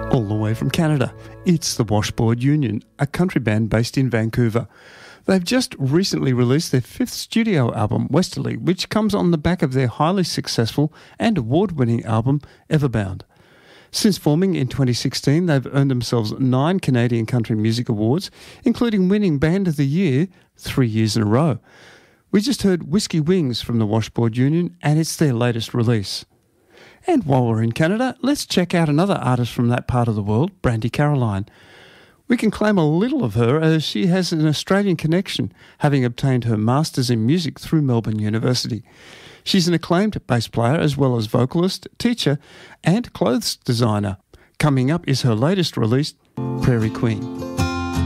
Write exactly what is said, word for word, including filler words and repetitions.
All the way from Canada, it's the Washboard Union, a country band based in Vancouver. They've just recently released their fifth studio album, Westerly, which comes on the back of their highly successful and award-winning album, Everbound. Since forming in twenty sixteen, they've earned themselves nine Canadian Country Music Awards, including winning Band of the Year three years in a row. We just heard Whiskey Wings from the Washboard Union, and it's their latest release. And while we're in Canada, let's check out another artist from that part of the world, Brandi Carlile. We can claim a little of her as she has an Australian connection, having obtained her Masters in Music through Melbourne University. She's an acclaimed bass player as well as vocalist, teacher and clothes designer. Coming up is her latest release, Prairie Queen.